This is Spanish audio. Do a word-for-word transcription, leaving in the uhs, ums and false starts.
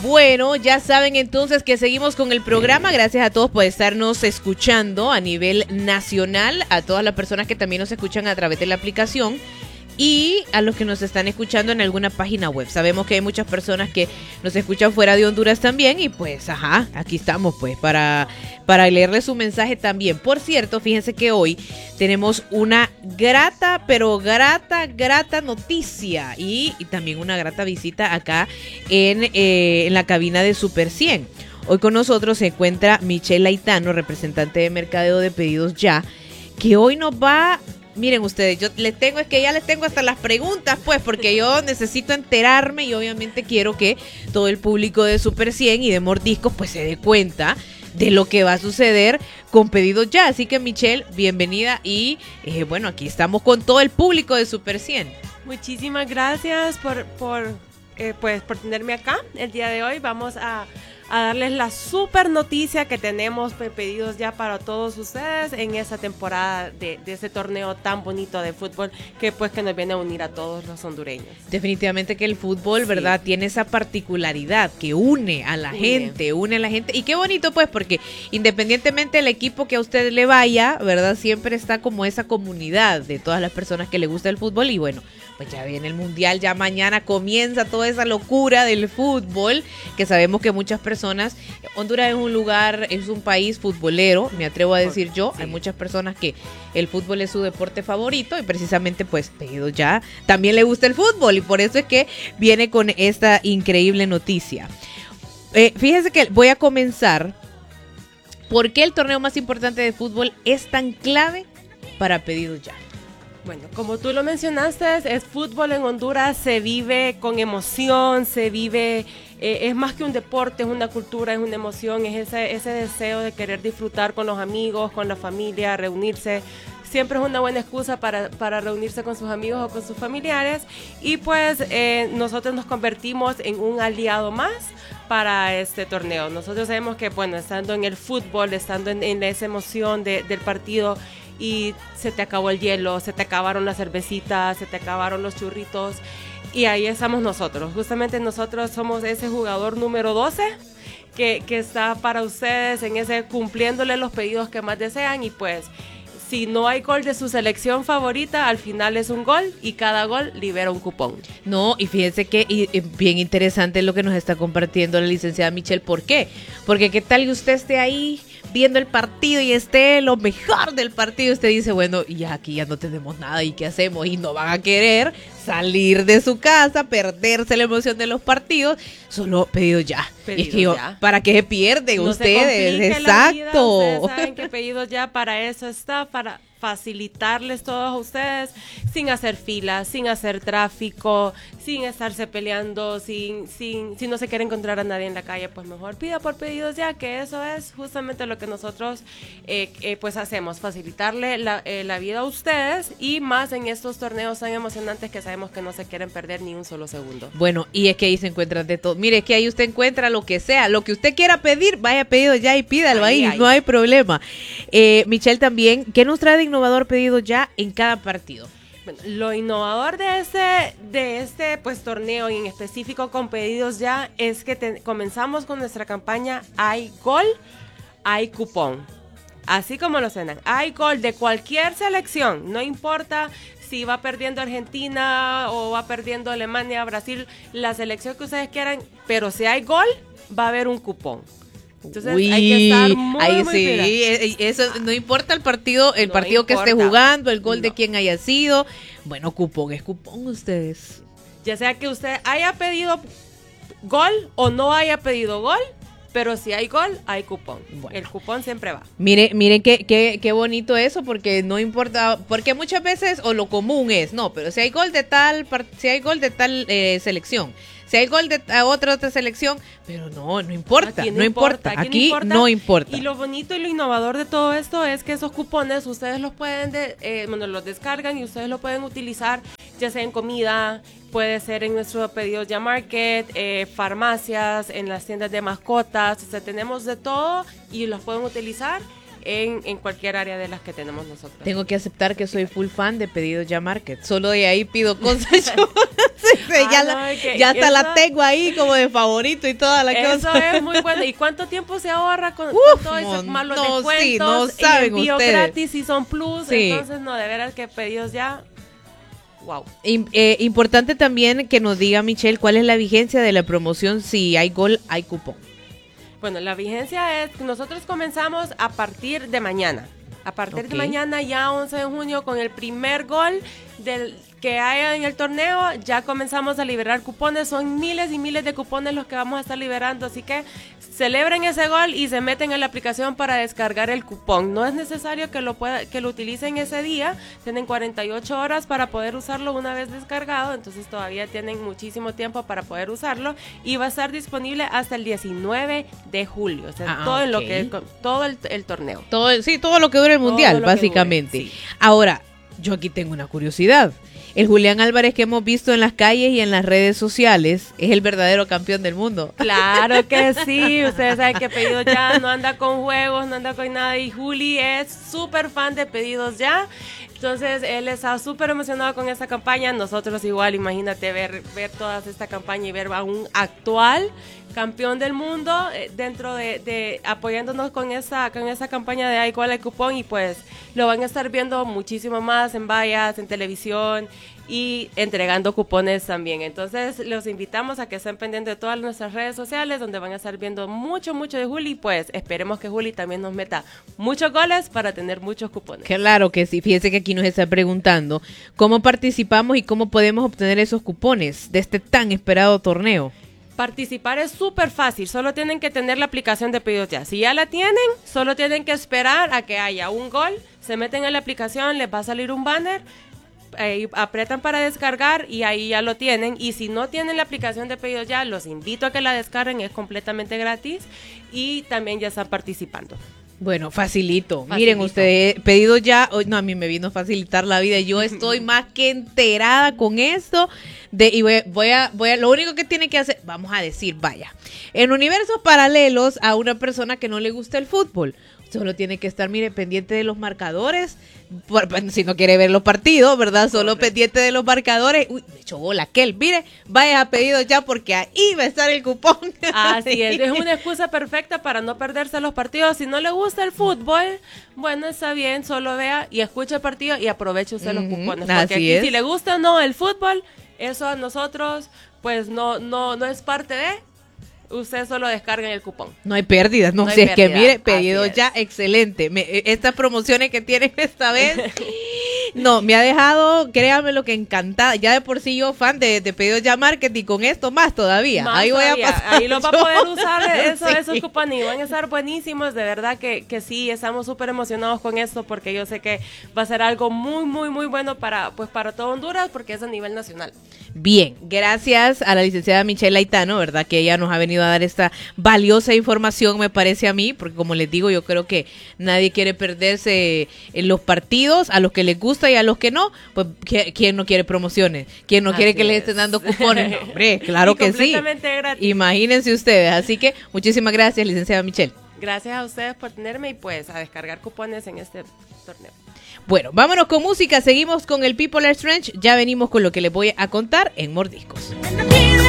Bueno, ya saben entonces que seguimos con el programa. Gracias a todos por estarnos escuchando a nivel nacional, a todas las personas que también nos escuchan a través de la aplicación y a los que nos están escuchando en alguna página web. Sabemos que hay muchas personas que nos escuchan fuera de Honduras también y pues, ajá, aquí estamos pues para, para leerles su mensaje también. Por cierto, fíjense que hoy tenemos una grata, pero grata, grata noticia y, y también una grata visita acá en, eh, en la cabina de Super cien. Hoy con nosotros se encuentra Michelle Aitano, representante de Mercadeo de Pedidos Ya, que hoy nos va... Miren ustedes, yo les tengo, es que ya les tengo hasta las preguntas, pues, porque yo necesito enterarme y obviamente quiero que todo el público de Super cien y de Mordiscos, pues, se dé cuenta de lo que va a suceder con Pedidos Ya. Así que, Michelle, bienvenida y, eh, bueno, aquí estamos con todo el público de Super cien. Muchísimas gracias por, por, eh, pues, por tenerme acá el día de hoy. Vamos a... a darles la super noticia que tenemos Pedidos Ya para todos ustedes en esta temporada de, de ese torneo tan bonito de fútbol que pues que nos viene a unir a todos los hondureños. Definitivamente que el fútbol, sí, ¿verdad? Tiene esa particularidad que une a la une. gente, une a la gente. Y qué bonito pues porque independientemente del equipo que a usted le vaya, ¿verdad? Siempre está como esa comunidad de todas las personas que le gusta el fútbol y bueno, pues ya viene el mundial, ya mañana comienza toda esa locura del fútbol que sabemos que muchas personas Personas. Honduras es un lugar, es un país futbolero, me atrevo a decir yo. Sí. Hay muchas personas que el fútbol es su deporte favorito y precisamente pues Pedidos Ya también le gusta el fútbol y por eso es que viene con esta increíble noticia. Eh, fíjense que voy a comenzar. ¿Por qué el torneo más importante de fútbol es tan clave para Pedidos Ya? Bueno, como tú lo mencionaste, es fútbol en Honduras, se vive con emoción, se vive, eh, es más que un deporte, es una cultura, es una emoción, es ese, ese deseo de querer disfrutar con los amigos, con la familia, reunirse. Siempre es una buena excusa para, para reunirse con sus amigos o con sus familiares y pues eh, nosotros nos convertimos en un aliado más para este torneo. Nosotros sabemos que, bueno, estando en el fútbol, estando en, en esa emoción de, del partido, y se te acabó el hielo, se te acabaron las cervecitas, se te acabaron los churritos y ahí estamos nosotros. Justamente nosotros somos ese jugador número doce que, que está para ustedes en ese cumpliéndole los pedidos que más desean y pues si no hay gol de su selección favorita, al final es un gol y cada gol libera un cupón. No, y fíjense que y, y bien interesante lo que nos está compartiendo la licenciada Michelle. ¿Por qué? Porque qué tal que usted esté ahí viendo el partido y esté lo mejor del partido, usted dice, bueno, ya aquí ya no tenemos nada y qué hacemos y no van a querer salir de su casa, perderse la emoción de los partidos, solo Pedidos Ya. Pedidos y es que yo, ya. ¿para qué se pierden no ustedes? Se Exacto. Vida, ustedes saben que Pedidos Ya para eso está, para facilitarles todos a ustedes sin hacer filas, sin hacer tráfico, sin estarse peleando, sin, sin, si no se quiere encontrar a nadie en la calle, pues mejor pida por Pedidos Ya, que eso es justamente lo que nosotros eh, eh, pues hacemos, facilitarle la, eh, la vida a ustedes y más en estos torneos tan emocionantes que sabemos que no se quieren perder ni un solo segundo. Bueno, y es que ahí se encuentran de todo. Mire, es que ahí usted encuentra lo que sea, lo que usted quiera pedir, vaya a Pedidos Ya y pídalo ahí, ahí, ahí. No hay problema. Eh, Michelle también, ¿qué nos trae de innovador Pedidos Ya en cada partido? Bueno, lo innovador de este, de este pues, torneo y en específico con Pedidos Ya es que te, comenzamos con nuestra campaña Hay Gol, Hay Cupón. Así como lo suenan, hay gol de cualquier selección, no importa si va perdiendo Argentina o va perdiendo Alemania, Brasil, la selección que ustedes quieran, pero si hay gol, va a haber un cupón. Entonces Uy, hay que estar muy, ahí muy sí, pilas. eso no importa el partido, el no partido importa. que esté jugando, el gol no. de quien haya sido. Bueno, cupón es cupón ustedes. Ya sea que usted haya pedido gol o no haya pedido gol, pero si hay gol, hay cupón. Bueno. El cupón siempre va. Mire, miren qué, qué, qué bonito eso, porque no importa, porque muchas veces, o lo común es, no, pero si hay gol de tal, si hay gol de tal eh, selección, si hay gol de otra otra selección, pero no, no importa, no, no importa, aquí, aquí no, importa. no importa. Y lo bonito y lo innovador de todo esto es que esos cupones ustedes los pueden, de, eh, bueno, los descargan y ustedes los pueden utilizar, ya sea en comida, puede ser en nuestro Pedidos Ya Market, eh, farmacias, en las tiendas de mascotas, o sea, tenemos de todo y los pueden utilizar en, en cualquier área de las que tenemos nosotros. Tengo que aceptar que soy full fan de Pedidos Ya Market. Solo de ahí pido cosas yo. Sí, sí, ah, ya no, la, que ya hasta eso, la tengo ahí como de favorito y toda la eso cosa. Eso es muy bueno. ¿Y cuánto tiempo se ahorra con, Uf, con todo eso? Más los no, descuentos, sí, no saben y envío ustedes. gratis y son plus. Sí. Entonces, no, de veras que Pedidos Ya... Wow. I- eh, importante también que nos diga Michelle cuál es la vigencia de la promoción. Si hay gol, hay cupón. Bueno, la vigencia es que nosotros comenzamos a partir de mañana. A partir Ok. de mañana, ya once de junio, con el primer gol del que haya en el torneo, ya comenzamos a liberar cupones. Son miles y miles de cupones los que vamos a estar liberando, así que celebren ese gol y se meten en la aplicación para descargar el cupón. No es necesario que lo pueda, que lo utilicen ese día. Tienen cuarenta y ocho horas para poder usarlo una vez descargado, entonces todavía tienen muchísimo tiempo para poder usarlo y va a estar disponible hasta el diecinueve de julio. O sea, Ah, todo en lo ok. que todo el, el torneo. Todo, sí, todo lo que dure el Todo mundial, lo que básicamente. dure, sí. Ahora, yo aquí tengo una curiosidad. El Julián Álvarez que hemos visto en las calles y en las redes sociales es el verdadero campeón del mundo. Claro que sí, ustedes saben que Pedidos Ya no anda con juegos, no anda con nada, y Juli es súper fan de Pedidos Ya, entonces él está súper emocionado con esta campaña. Nosotros igual, imagínate ver, ver toda esta campaña y ver a un actual campeón del mundo eh, dentro de, de apoyándonos con esa con esa campaña de Ay, ¿cuál es el cupón? Y pues lo van a estar viendo muchísimo más en vallas, en televisión y entregando cupones también. Entonces los invitamos a que estén pendientes de todas nuestras redes sociales, donde van a estar viendo mucho, mucho de Juli. Pues esperemos que Juli también nos meta muchos goles para tener muchos cupones. Claro que sí. Fíjense que aquí nos está preguntando cómo participamos y cómo podemos obtener esos cupones de este tan esperado torneo. Participar es súper fácil, solo tienen que tener la aplicación de Pedidos Ya. Si ya la tienen, solo tienen que esperar a que haya un gol, se meten en la aplicación, les va a salir un banner, eh, apretan para descargar y ahí ya lo tienen. Y si no tienen la aplicación de Pedidos Ya, los invito a que la descarguen, es completamente gratis y también ya están participando. Bueno, facilito. Facilito. Miren ustedes, Pedidos Ya, hoy no, a mí me vino a facilitar la vida. Yo estoy más que enterada con esto. De, y voy, voy a, voy a, lo único que tiene que hacer, vamos a decir, vaya, en universos paralelos a una persona que no le gusta el fútbol, solo tiene que estar, mire, pendiente de los marcadores, por, si no quiere ver los partidos, ¿verdad? Solo Correcto. pendiente de los marcadores. Uy, me echó bola aquel, mire, vaya a Pedidos Ya porque ahí va a estar el cupón. Así es, es una excusa perfecta para no perderse los partidos. Si no le gusta el fútbol, bueno, está bien, solo vea y escuche el partido y aproveche usted los Ujú, cupones. así Porque aquí, es. si le gusta o no el fútbol, eso a nosotros, pues no, no, no es parte de. Usted solo descarga el cupón. No hay pérdidas, no, No hay si es que pérdida, mire, Pedidos así es. Ya, excelente. Me, estas promociones que tienen esta vez, no, me ha dejado, créanme lo que encantada. Ya de por sí yo fan de, de Pedidos Ya Market y con esto más todavía. Más ahí voy todavía, a pasar. ahí lo va a yo. poder usar eso, Sí. esos cupones y van a estar buenísimos, de verdad que, que sí, estamos súper emocionados con esto porque yo sé que va a ser algo muy, muy, muy bueno para, pues, para todo Honduras porque es a nivel nacional. Bien, gracias a la licenciada Michelle Aitano, ¿verdad? Que ella nos ha venido a dar esta valiosa información, me parece a mí, porque como les digo, yo creo que nadie quiere perderse en los partidos, a los que les gusta y a los que no, pues ¿quién no quiere promociones? ¿Quién no quiere Así que les es. estén dando cupones? No, hombre, claro Y que sí. completamente gratis. Imagínense ustedes, así que muchísimas gracias, licenciada Michelle. Gracias a ustedes por tenerme y pues a descargar cupones en este torneo. Bueno, vámonos con música, seguimos con el People Are Strange, ya venimos con lo que les voy a contar en Mordiscos.